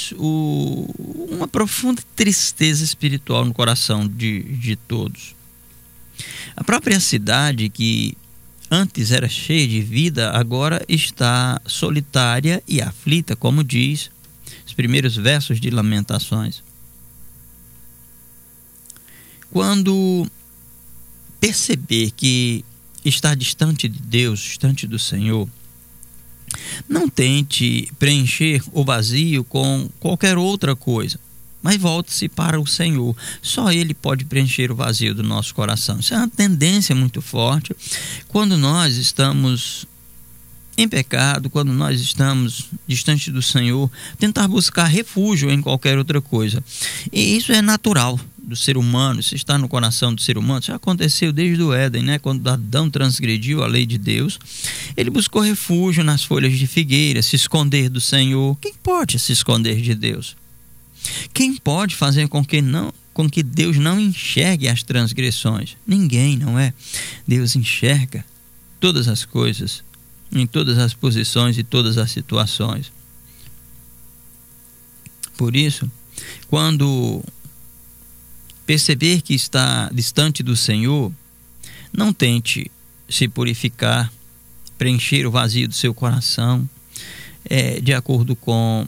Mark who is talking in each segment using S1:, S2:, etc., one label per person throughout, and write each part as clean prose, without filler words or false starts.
S1: uma profunda tristeza espiritual no coração de todos. A própria cidade, que antes era cheia de vida, agora está solitária e aflita, como diz os primeiros versos de Lamentações. Quando perceber que está distante de Deus, distante do Senhor, não tente preencher o vazio com qualquer outra coisa, mas volte-se para o Senhor. Só Ele pode preencher o vazio do nosso coração. Isso é uma tendência muito forte quando nós estamos em pecado, quando nós estamos distante do Senhor, tentar buscar refúgio em qualquer outra coisa. E isso é natural do ser humano, isso está no coração do ser humano. Isso já aconteceu desde o Éden, né? Quando Adão transgrediu a lei de Deus, ele buscou refúgio nas folhas de figueira, se esconder do Senhor. Quem pode se esconder de Deus? Quem pode fazer com que Deus não enxergue as transgressões? Ninguém, não é? Deus enxerga todas as coisas, em todas as posições e todas as situações. Por isso, quando perceber que está distante do Senhor, não tente se purificar, preencher o vazio do seu coração, de acordo com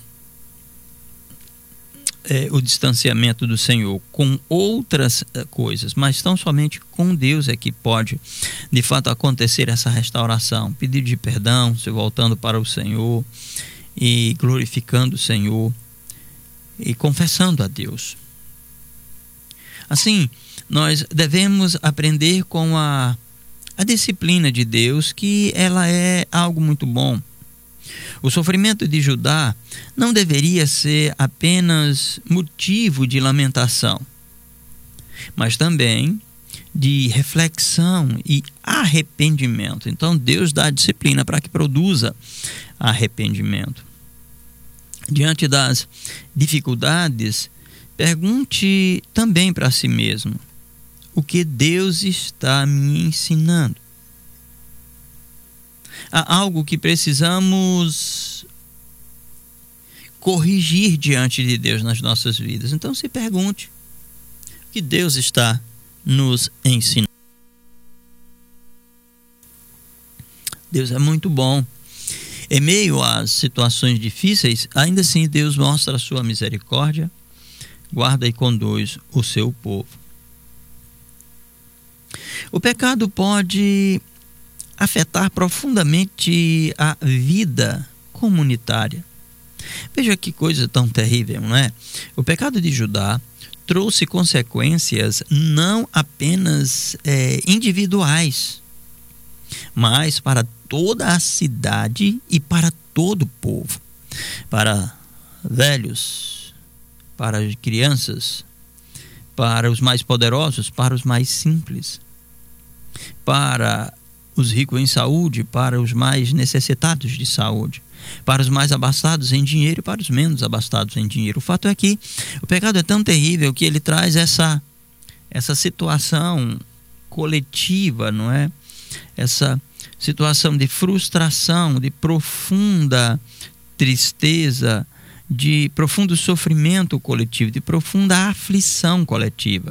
S1: o distanciamento do Senhor, com outras coisas, mas tão somente com Deus é que pode de fato acontecer essa restauração. Pedido de perdão, se voltando para o Senhor e glorificando o Senhor e confessando a Deus. Assim, nós devemos aprender com a disciplina de Deus, que ela é algo muito bom. O sofrimento de Judá não deveria ser apenas motivo de lamentação, mas também de reflexão e arrependimento. Então Deus dá a disciplina para que produza arrependimento. Diante das dificuldades, pergunte também para si mesmo: o que Deus está me ensinando? Há algo que precisamos corrigir diante de Deus nas nossas vidas. Então se pergunte: o que Deus está nos ensinando? Deus é muito bom. Em meio às situações difíceis, ainda assim Deus mostra a sua misericórdia, guarda e conduz o seu povo. O pecado pode afetar profundamente a vida comunitária. Veja que coisa tão terrível, não é? O pecado de Judá trouxe consequências não apenas individuais, mas para toda a cidade e para todo o povo, para velhos, para crianças, para os mais poderosos, para os mais simples, para os ricos em saúde, para os mais necessitados de saúde, para os mais abastados em dinheiro e para os menos abastados em dinheiro. O fato é que o pecado é tão terrível que ele traz essa situação coletiva, não é? Essa situação de frustração, de profunda tristeza, de profundo sofrimento coletivo, de profunda aflição coletiva.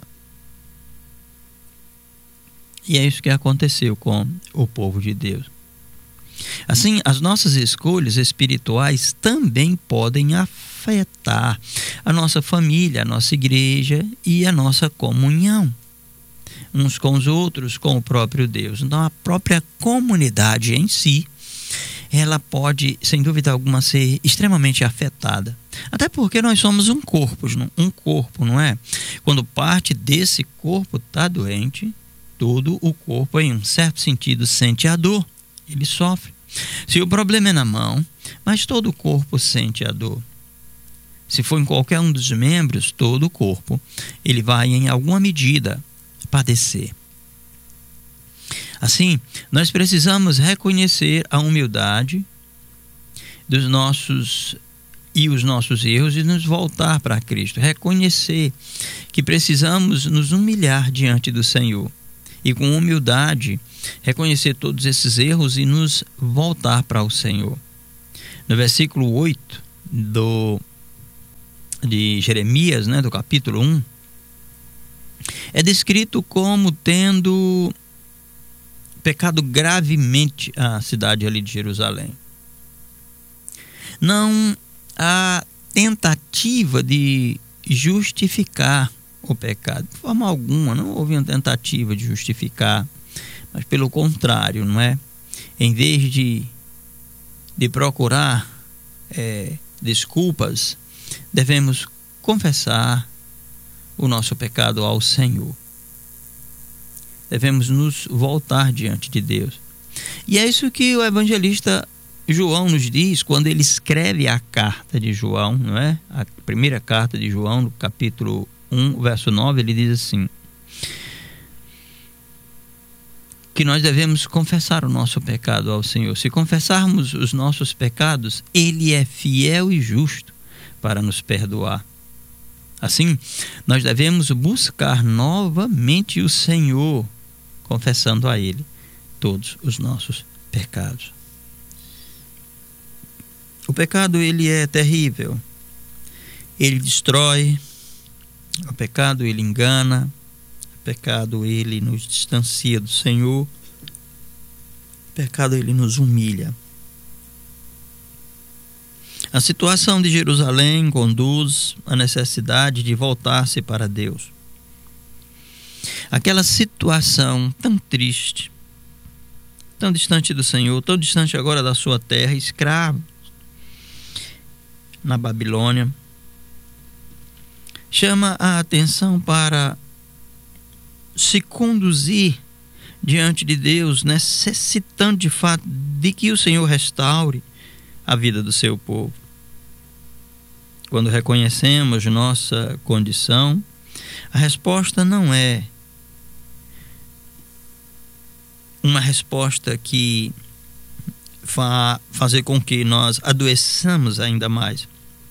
S1: E é isso que aconteceu com o povo de Deus. Assim, as nossas escolhas espirituais também podem afetar a nossa família, a nossa igreja e a nossa comunhão uns com os outros, com o próprio Deus. Então, a própria comunidade em si, ela pode, sem dúvida alguma, ser extremamente afetada. Até porque nós somos um corpo, não é? Quando parte desse corpo está doente, todo o corpo, em um certo sentido, sente a dor, ele sofre. Se o problema é na mão, mas todo o corpo sente a dor. Se for em qualquer um dos membros, todo o corpo, ele vai em alguma medida padecer. Assim, nós precisamos reconhecer a humildade dos nossos erros e nos voltar para Cristo. Reconhecer que precisamos nos humilhar diante do Senhor. E com humildade, reconhecer todos esses erros e nos voltar para o Senhor. No versículo 8 do de Jeremias, né, do capítulo 1, é descrito como tendo pecado gravemente a cidade ali de Jerusalém. Não há tentativa de justificar o pecado, de forma alguma, não houve uma tentativa de justificar, mas pelo contrário, não é? Em vez de procurar desculpas, devemos confessar o nosso pecado ao Senhor. Devemos nos voltar diante de Deus. E é isso que o evangelista João nos diz quando ele escreve a carta de João, não é? A primeira carta de João, no capítulo 1, verso 9, ele diz assim: que nós devemos confessar o nosso pecado ao Senhor. Se confessarmos os nossos pecados, Ele é fiel e justo para nos perdoar. Assim, nós devemos buscar novamente o Senhor, confessando a Ele todos os nossos pecados. O pecado, ele é terrível. Ele destrói. O pecado, ele engana. O pecado, ele nos distancia do Senhor. O pecado, ele nos humilha. A situação de Jerusalém conduz à necessidade de voltar-se para Deus. Aquela situação tão triste, tão distante do Senhor, tão distante agora da sua terra, escravo na Babilônia, chama a atenção para se conduzir diante de Deus, necessitando de fato de que o Senhor restaure a vida do seu povo. Quando reconhecemos nossa condição, a resposta não é uma resposta que fazer com que nós adoeçamos ainda mais.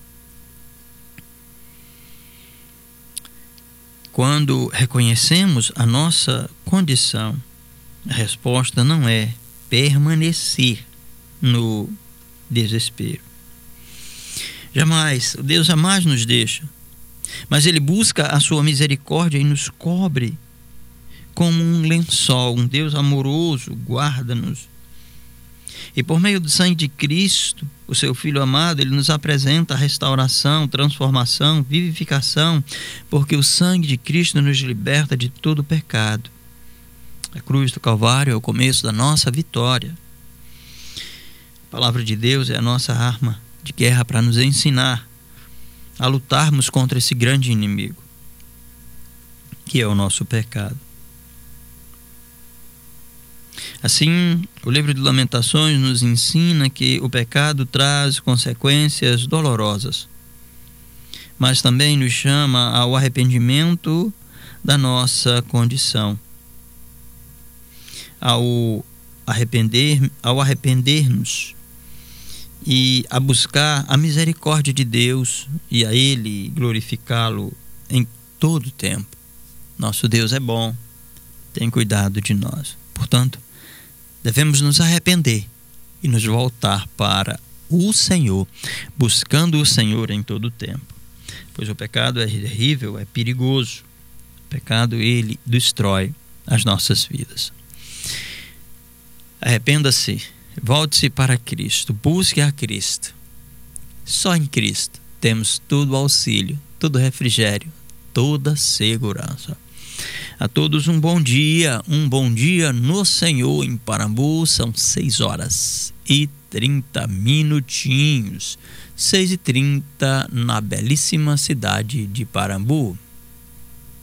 S1: Quando reconhecemos a nossa condição, a resposta não é permanecer no desespero. Deus jamais nos deixa, mas Ele busca a sua misericórdia e nos cobre como um lençol. Um Deus amoroso guarda-nos. E por meio do sangue de Cristo, o seu Filho amado, Ele nos apresenta a restauração, transformação, vivificação, porque o sangue de Cristo nos liberta de todo pecado. A cruz do Calvário é o começo da nossa vitória. A palavra de Deus é a nossa arma de guerra para nos ensinar a lutarmos contra esse grande inimigo, que é o nosso pecado. Assim, o livro de Lamentações nos ensina que o pecado traz consequências dolorosas, mas também nos chama ao arrependimento da nossa condição. Ao arrependermos e a buscar a misericórdia de Deus e a Ele glorificá-lo em todo o tempo. Nosso Deus é bom, tem cuidado de nós. Portanto, devemos nos arrepender e nos voltar para o Senhor, buscando o Senhor em todo o tempo. Pois o pecado é terrível, é perigoso. O pecado, ele destrói as nossas vidas. Arrependa-se, volte-se para Cristo, busque a Cristo. Só em Cristo temos todo auxílio, todo refrigério, toda segurança. A todos um bom dia no Senhor. Em Parambu são 6h30, 6h30 na belíssima cidade de Parambu.